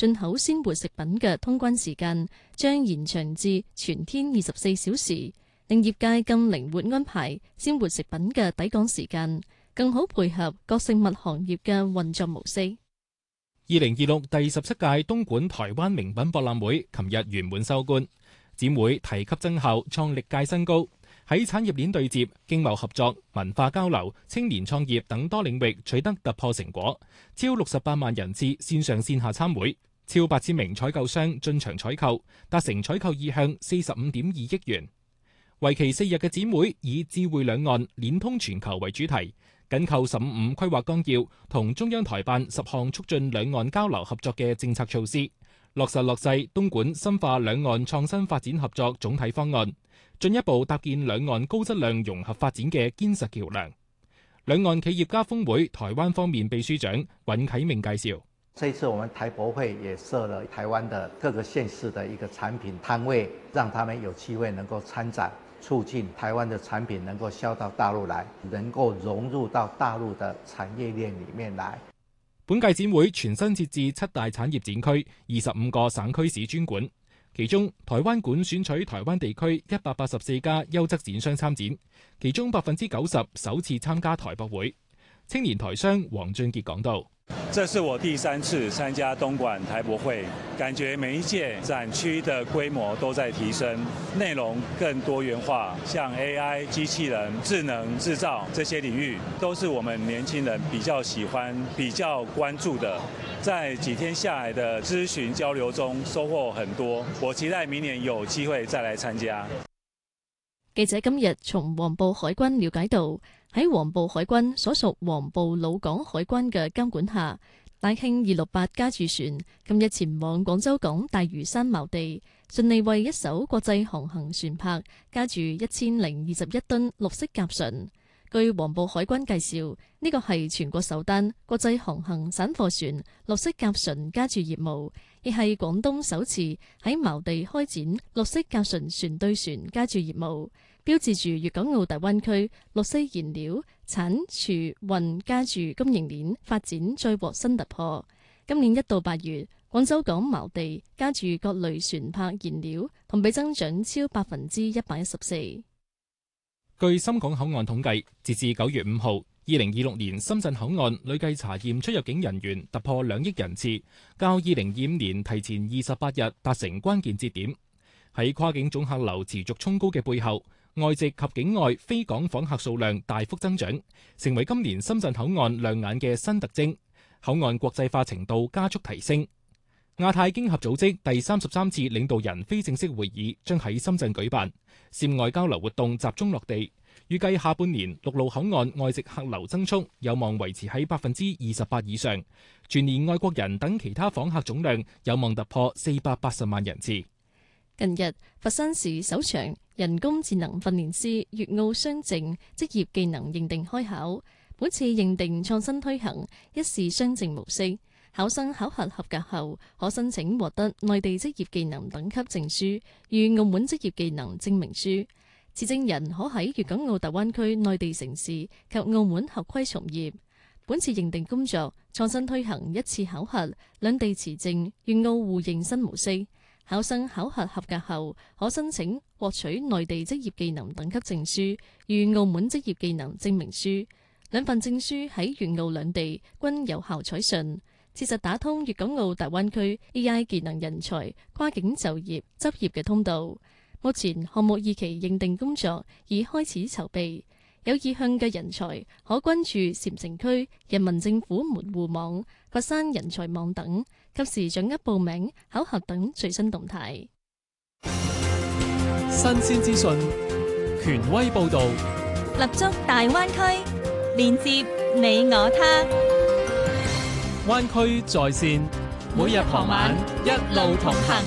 進口鮮活食品嘅通關時間將延長至全天24小時，令業界更靈活安排鮮活食品嘅抵港時間，更好配合各食物行業嘅運作模式。 2026第17屆東莞台灣名品博覽會琴日圓滿收官，展會提級增效，創歷屆新高。喺產業鏈對接、經貿合作、文化交流、青年創業等多領域取得突破成果，超68萬人次線上線下參會，超8000名採購商進場採購，達成採購意向45.2億元。為期4日嘅展會以智慧兩岸連通全球為主題，緊扣15規劃綱要同中央台辦10項促進兩岸交流合作嘅政策措施，落實東莞深化兩岸創新發展合作總體方案，進一步搭建兩岸高質量融合發展嘅堅實橋樑。兩岸企業家峰會台灣方面秘書長尹啟明介紹， 這一次我們台博會也設了台灣的各個縣市的一個產品攤位，讓他們有機會能夠參展，促進台灣的產品能夠銷到大陸來，能夠融入到大陸的產業鏈裡面來。 本屆展會全新設置7大產業展區，25個省區市專館，其中台灣館選取台灣地區184家優質展商參展，其中90%首次參加台博會。青年台商黃俊傑講道： 這是我第3次參加東莞台博會，感覺每一屆展區的規模都在提升，內容更多元化，像 AI、機器人、智能製造這些領域，都是我們年輕人比較喜歡、比較關注的。在幾天下來的諮詢交流中，收穫很多，我期待明年有機會再來參加。 記者今日從黃埔海軍了解到，喺黃埔海軍所屬黃埔老港海關嘅監管下，大興268加注船今日前往廣州港大嶼山錨地，順利為一艘國際航行船舶加注1021噸綠色甲醇。據黃埔海軍介紹，呢個係全國首單國際航行散貨船綠色甲醇加注業務，亦係廣東首次喺錨地開展綠色甲醇船對船加注業務，標誌住粵港澳大灣區綠色燃料產儲運加注供應鏈發展再獲新突破。今年1到8月，廣州港錨地加注各類船舶燃料同比增長超114%。 據深港口岸統計，截至9月5號，2026年深圳口岸累計查驗出入境人員突破2億人次，較2025年提前28日達成關鍵節點。喺跨境總客流持續衝高嘅背後，外籍及境外非港訪客數量大幅增長，成為今年深圳口岸亮眼嘅新特徵。口岸國際化程度加速提升。亞太經合組織第33次領導人非正式會議將喺深圳舉辦，涉外交流活動集中落地。預計下半年陸路口岸外籍客流增速有望維持喺28%以上，全年外國人等其他訪客總量有望突破480萬人次。 近日，佛山市首場人工智能訓練師粵澳雙證職業技能認定開考，本次認定創新推行一試雙證模式。考生考核合格後，可申請獲得內地職業技能等級證書與澳門職業技能證明書。持證人可喺粵港澳大灣區內地城市及澳門合規從業。本次認定工作創新推行一次考核兩地持證粵澳互認新模式。考生考核合格後，可申請獲取內地職業技能等級證書與澳門職業技能證明書。兩份證書喺粵澳兩地均有效採信，切實打通粵港澳大灣區 AI 技能人才跨境就業執業嘅通道。目前項目二期認定工作已開始籌備，有意向嘅人才可關注禪城區人民政府門戶網、佛山人才網等，及時掌握報名、考核等最新動態。 新鮮資訊，權威報導， 立足大灣區，連接你我他。 灣區在線，每日傍晚一路同行。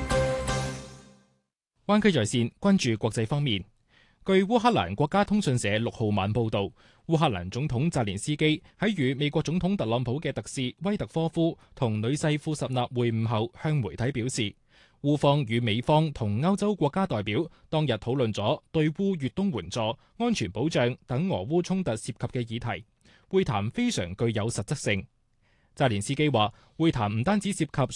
灣區在線關注國際方面。據烏克蘭國家通訊社6號晚報導，烏克蘭總統澤連斯基喺與美國總統特朗普嘅特使威特科夫同女婿庫什納會晤後，向媒體表示，烏方與美方同歐洲國家代表當日討論咗對烏越冬援助、安全保障等俄烏衝突涉及嘅議題，會談非常具有實質性。澤連斯基話，會談唔單止涉及